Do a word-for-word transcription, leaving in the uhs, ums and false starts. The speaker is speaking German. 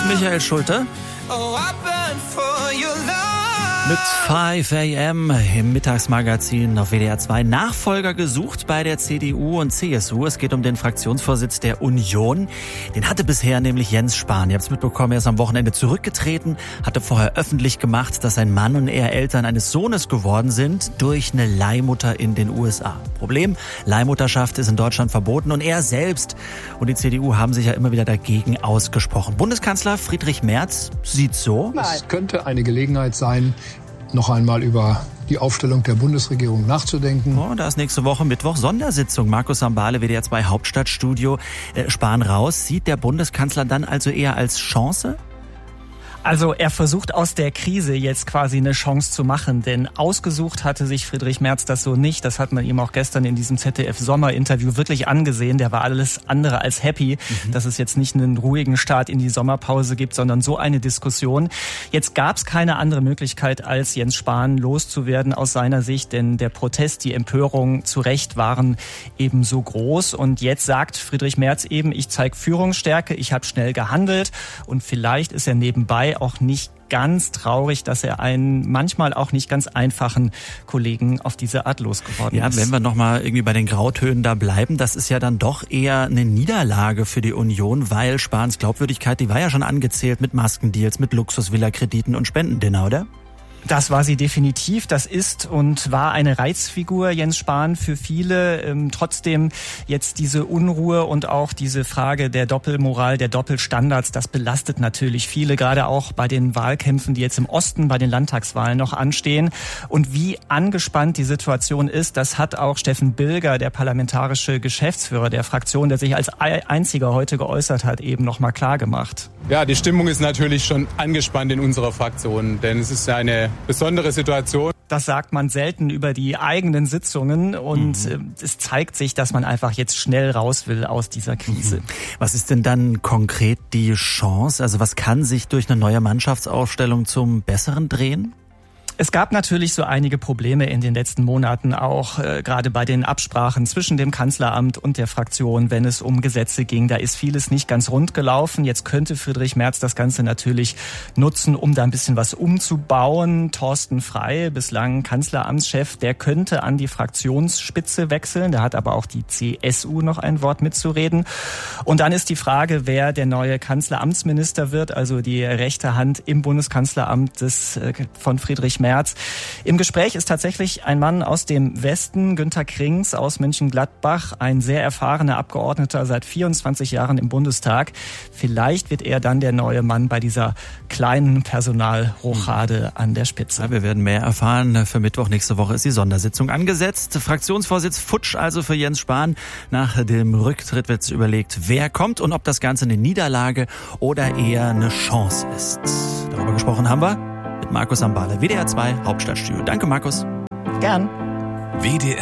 ist Michael Schulte. Mit fünf a m im Mittagsmagazin auf W D R zwei. Nachfolger gesucht bei der C D U und C S U. Es geht um den Fraktionsvorsitz der Union. Den hatte bisher nämlich Jens Spahn. Ihr habt es mitbekommen, er ist am Wochenende zurückgetreten, hatte vorher öffentlich gemacht, dass sein Mann und er Eltern eines Sohnes geworden sind durch eine Leihmutter in den U S A. Problem, Leihmutterschaft ist in Deutschland verboten und er selbst und die C D U haben sich ja immer wieder dagegen ausgesprochen. Bundeskanzler Friedrich Merz sieht so: Es könnte eine Gelegenheit sein, noch einmal über die Aufstellung der Bundesregierung nachzudenken. Oh, da ist nächste Woche Mittwoch Sondersitzung. Markus Sambale, W D R zwei Hauptstadtstudio. Äh, Spahn raus. Sieht der Bundeskanzler dann also eher als Chance? Also er versucht aus der Krise jetzt quasi eine Chance zu machen, denn ausgesucht hatte sich Friedrich Merz das so nicht. Das hat man ihm auch gestern in diesem Z D F-Sommerinterview wirklich angesehen. Der war alles andere als happy, mhm. dass es jetzt nicht einen ruhigen Start in die Sommerpause gibt, sondern so eine Diskussion. Jetzt gab es keine andere Möglichkeit, als Jens Spahn loszuwerden aus seiner Sicht, denn der Protest, die Empörung zu Recht waren eben so groß. Und jetzt sagt Friedrich Merz eben, ich zeige Führungsstärke, ich habe schnell gehandelt und vielleicht ist er nebenbei auch nicht ganz traurig, dass er einen manchmal auch nicht ganz einfachen Kollegen auf diese Art losgeworden ja, ist. Ja, wenn wir nochmal irgendwie bei den Grautönen da bleiben, das ist ja dann doch eher eine Niederlage für die Union, weil Spahns Glaubwürdigkeit, die war ja schon angezählt mit Maskendeals, mit Luxusvilla-Krediten und Spendendinner, oder? Das war sie definitiv. Das ist und war eine Reizfigur, Jens Spahn, für viele. Ähm, trotzdem jetzt diese Unruhe und auch diese Frage der Doppelmoral, der Doppelstandards, das belastet natürlich viele, gerade auch bei den Wahlkämpfen, die jetzt im Osten bei den Landtagswahlen noch anstehen. Und wie angespannt die Situation ist, das hat auch Steffen Bilger, der parlamentarische Geschäftsführer der Fraktion, der sich als einziger heute geäußert hat, eben noch mal klar gemacht. Ja, die Stimmung ist natürlich schon angespannt in unserer Fraktion, denn es ist eine besondere Situation. Das sagt man selten über die eigenen Sitzungen und mhm. es zeigt sich, dass man einfach jetzt schnell raus will aus dieser Krise. Mhm. Was ist denn dann konkret die Chance? Also was kann sich durch eine neue Mannschaftsaufstellung zum Besseren drehen? Es gab natürlich so einige Probleme in den letzten Monaten, auch äh, gerade bei den Absprachen zwischen dem Kanzleramt und der Fraktion, wenn es um Gesetze ging. Da ist vieles nicht ganz rund gelaufen. Jetzt könnte Friedrich Merz das Ganze natürlich nutzen, um da ein bisschen was umzubauen. Thorsten Frey, bislang Kanzleramtschef, der könnte an die Fraktionsspitze wechseln. Da hat aber auch die C S U noch ein Wort mitzureden. Und dann ist die Frage, wer der neue Kanzleramtsminister wird, also die rechte Hand im Bundeskanzleramt des, äh, von Friedrich Merz. März. Im Gespräch ist tatsächlich ein Mann aus dem Westen, Günter Krings aus Mönchengladbach, ein sehr erfahrener Abgeordneter seit vierundzwanzig Jahren im Bundestag. Vielleicht wird er dann der neue Mann bei dieser kleinen Personalrochade an der Spitze. Ja, wir werden mehr erfahren. Für Mittwoch nächste Woche ist die Sondersitzung angesetzt. Fraktionsvorsitz futsch also für Jens Spahn. Nach dem Rücktritt wird überlegt, wer kommt und ob das Ganze eine Niederlage oder eher eine Chance ist. Darüber gesprochen haben wir mit Markus Sambale, W D R zwei Hauptstadtstudio. Danke, Markus. Gern. W D